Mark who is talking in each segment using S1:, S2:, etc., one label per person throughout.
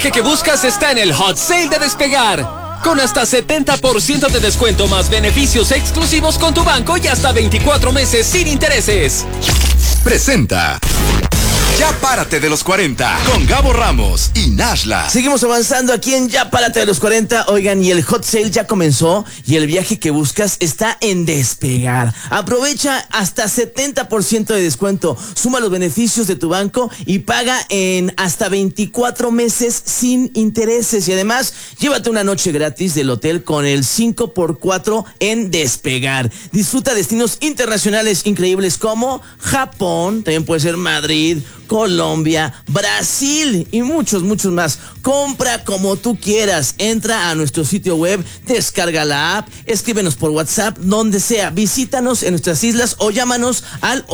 S1: viaje que buscas está en el Hot Sale de Despegar. Con hasta 70% de descuento más beneficios exclusivos con tu banco y hasta 24 meses sin intereses.
S2: Presenta Ya Párate de los 40 con Gabo Ramos y Nashla.
S3: Seguimos avanzando aquí en Ya Párate de los 40. Oigan, y el Hot Sale ya comenzó y el viaje que buscas está en Despegar. Aprovecha hasta 70% de descuento. Suma los beneficios de tu banco y paga en hasta 24 meses sin intereses. Y además, llévate una noche gratis del hotel con el 5x4 en Despegar. Disfruta destinos internacionales increíbles como Japón, también puede ser Madrid, Colombia, Brasil y muchos más. Compra como tú quieras. Entra a nuestro sitio web, descarga la app, escríbenos por WhatsApp, donde sea. Visítanos en nuestras islas o llámanos al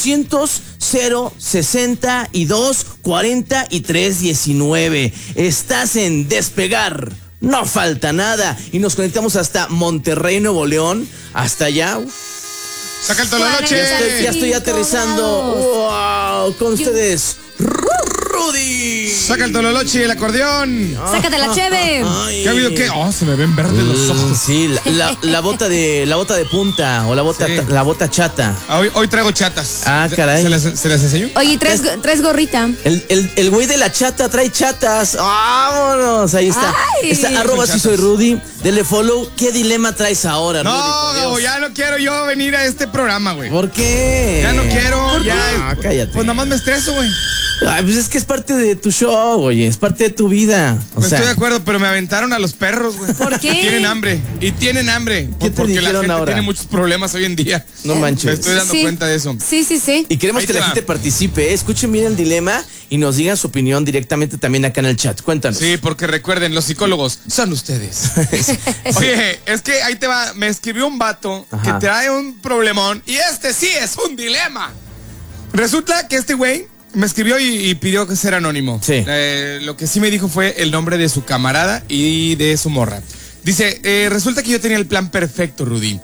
S3: 800-062-4319. Estás en Despegar. No falta nada. Y nos conectamos hasta Monterrey, Nuevo León. Hasta allá.
S4: Saca el tololoche.
S3: Ya estoy aterrizando. Wow, con ustedes, Rudy.
S4: Saca el tololoche y el acordeón.
S5: Sácate la cheve.
S4: ¿Qué ha habido qué? Oh, se me ven verdes los ojos.
S3: Sí, la bota de punta o la bota chata.
S4: Hoy traigo chatas.
S3: Ah, caray.
S4: ¿Se las enseño?
S5: Oye, tres gorrita.
S3: El güey de la chata trae chatas. Vámonos, ahí está.
S5: Ay.
S3: Está @, si soy Rudy. Dele follow. ¿Qué dilema traes ahora,
S4: No,
S3: Rudy? Por Dios.
S4: ya no quiero yo venir a este programa, güey.
S3: ¿Por qué?
S4: Ya no quiero, ya.
S3: Ah, cállate.
S4: Pues nada más me estreso, güey.
S3: Ay, pues es que es parte de tu show, oye, es parte de tu vida.
S4: Estoy de acuerdo, pero me aventaron a los perros, güey.
S5: ¿Por qué?
S4: Tienen hambre.
S3: ¿Qué te
S4: Porque la
S3: dijeron
S4: gente
S3: ahora?
S4: tiene muchos problemas hoy en día.
S3: No manches.
S4: Me estoy dando cuenta de eso.
S5: Sí.
S3: Y queremos
S4: Ahí
S3: que
S4: te
S3: la
S4: va.
S3: gente participe, ¿eh? Escuchen bien el dilema y nos digan su opinión directamente también acá en el chat. Cuéntanos.
S4: Sí, porque recuerden, los psicólogos son ustedes. Oye, es que ahí te va. Me escribió un vato que
S3: Ajá.
S4: trae un problemón y este sí es un dilema. Resulta que este güey me escribió y pidió que ser anónimo.
S3: Sí.
S4: Lo que sí me dijo fue el nombre de su camarada y de su morra. Dice, resulta que yo tenía el plan perfecto, Rudy.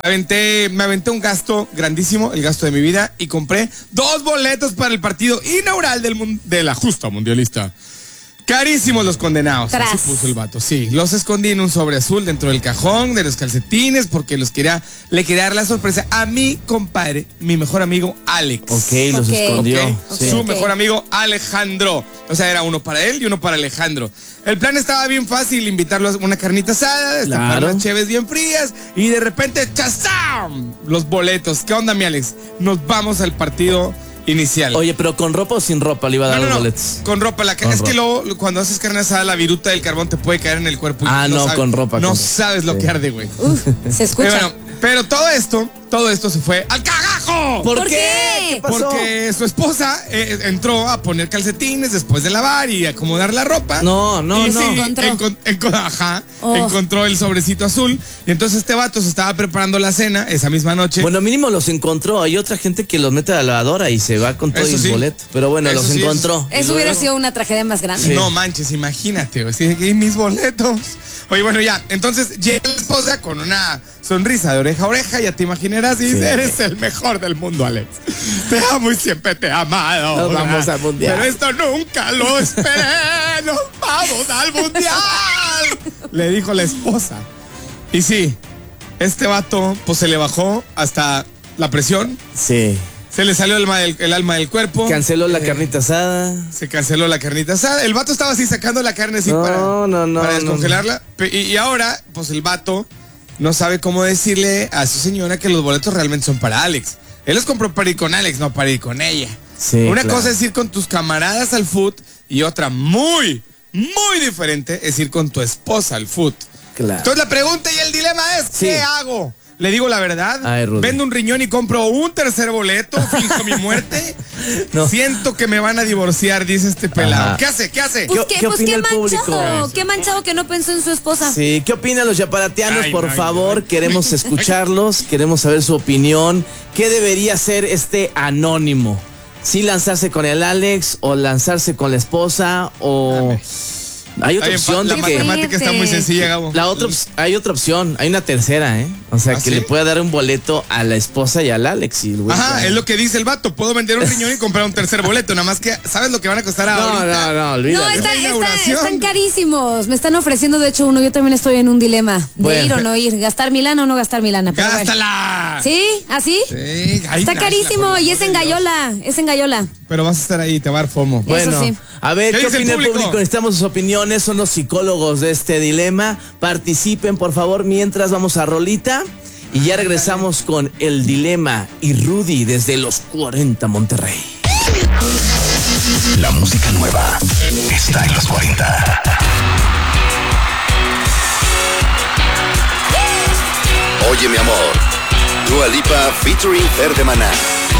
S4: Me aventé un gasto grandísimo, el gasto de mi vida, y compré 2 boletos para el partido inaugural de la justa mundialista. Carísimos los condenados.
S5: Tras.
S4: Así puso el vato, sí. Los escondí en un sobre azul dentro del cajón de los calcetines porque le quería dar la sorpresa a mi compadre, mi mejor amigo Alex.
S3: Ok, los
S5: Ok.
S3: escondió.
S4: Ok.
S3: Sí.
S4: Su mejor amigo Alejandro. O sea, era uno para él y uno para Alejandro. El plan estaba bien fácil, invitarlo a una carnita asada, destapar
S3: Claro.
S4: las cheves bien frías y de repente ¡chazam! Los boletos. ¿Qué onda, mi Alex? Nos vamos al partido inicial.
S3: Oye, pero ¿con ropa o sin ropa le iba a dar los boletos?
S4: Con ropa.
S3: Con
S4: Es que
S3: ropa.
S4: luego, cuando haces carne asada, la viruta del carbón te puede caer en el cuerpo.
S3: Ah, no, con ropa,
S4: No
S3: con-
S4: sabes lo
S3: sí.
S4: que arde, güey.
S5: Se escucha.
S4: Pero todo esto se fue al cagajo.
S3: ¿Por
S5: ¿Por
S3: qué?
S5: qué?
S3: ¿Qué pasó?
S4: Porque su esposa entró a poner calcetines después de lavar y acomodar la ropa.
S3: No.
S4: Y sí,
S5: Encontró.
S4: encontró el sobrecito azul. Y entonces este vato se estaba preparando la cena esa misma noche.
S3: Bueno, mínimo los encontró. Hay otra gente que los mete a la lavadora y se va con todo
S4: Eso
S3: el
S4: sí.
S3: boleto. Pero bueno,
S4: Eso
S3: los
S4: sí,
S3: encontró. Y
S5: Eso hubiera
S3: luego-
S5: sido una tragedia más grande.
S3: Sí.
S4: No manches, imagínate, güey. Sí, y mis boletos. Oye, bueno, ya. Entonces llega la esposa con una sonrisa de oreja a oreja. Ya te imaginarás y dice, eres el mejor del mundo, Alex. Te amo y siempre te he amado.
S3: Nos vamos al mundial.
S4: Pero esto nunca lo esperé. Nos vamos al mundial. Le dijo la esposa. Y sí, este vato, pues se le bajó hasta la presión.
S3: Sí.
S4: Se le salió el alma del cuerpo.
S3: Canceló la carnita asada.
S4: Se canceló la carnita asada. El vato estaba así sacando la carne así
S3: No,
S4: para
S3: no,
S4: descongelarla. Y ahora, pues el vato no sabe cómo decirle a su señora que los boletos realmente son para Alex. Él los compró para ir con Alex, no para ir con ella.
S3: Sí,
S4: Una
S3: claro.
S4: cosa es ir con tus camaradas al foot y otra muy diferente es ir con tu esposa al foot.
S3: Claro.
S4: Entonces la pregunta y el dilema es,
S3: Sí.
S4: ¿qué hago? ¿Le digo la verdad?
S3: Ay, Rudy.
S4: ¿Vendo un riñón y compro un tercer boleto? ¿Finjo mi muerte?
S3: No.
S4: Siento que me van a divorciar, dice este pelado.
S3: Ajá.
S4: ¿Qué hace? ¿Qué hace?
S5: Pues
S3: ¿Qué opina el público?
S5: Qué manchado que no pensó en su esposa.
S3: Sí, ¿qué opinan los yaparateanos?
S4: Ay,
S3: Por
S4: no,
S3: favor,
S4: no.
S3: queremos escucharlos, queremos saber su opinión. ¿Qué debería ser este anónimo? ¿Sí lanzarse con el Alex o lanzarse con la esposa o Hay otra opción
S4: la
S3: de que...
S4: matemática está muy sencilla, Gabo.
S3: Hay otra opción, hay una tercera, ¿eh? O sea, que
S4: ¿sí?
S3: le pueda dar un boleto a la esposa y al Alex. Y el güey
S4: Ajá, es lo que dice el vato. Puedo vender un riñón y comprar un tercer boleto. Nada más que, ¿sabes lo que van a costar ahorita?
S3: No, olvídalo.
S5: No,
S4: inauguración.
S5: están carísimos. Me están ofreciendo, de hecho, uno. Yo también estoy en un dilema. De ir o no ir. ¿Gastar mi lana o no gastar mi lana? Pero bueno.
S4: ¡Gástala!
S5: ¿Sí? ¿Así?
S4: Sí, ahí
S5: Está carísimo y es en Gallola. Es en Gallola.
S4: Pero vas a estar ahí, te va a dar FOMO.
S3: Bueno,
S5: Eso sí.
S3: a ver,
S4: ¿Qué
S3: ¿qué
S4: dice el
S3: opina el
S4: público?
S3: público? Necesitamos sus opiniones, son los psicólogos de este dilema. Participen, por favor, mientras vamos a rolita. Y ya regresamos con el dilema y Rudy desde los 40 Monterrey.
S2: La música nueva está en los 40. Oye, mi amor. Dua Lipa featuring Fer de Maná.